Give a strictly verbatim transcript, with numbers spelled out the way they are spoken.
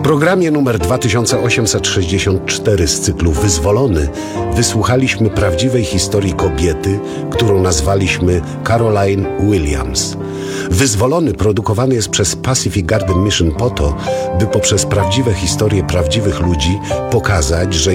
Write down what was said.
programie numer dwa tysiące osiemset sześćdziesiąt cztery z cyklu Wyzwolony wysłuchaliśmy prawdziwej historii kobiety, którą nazwaliśmy Caroline Williams. Wyzwolony produkowany jest przez Pacific Garden Mission po to, by poprzez prawdziwe historie prawdziwych ludzi pokazać, że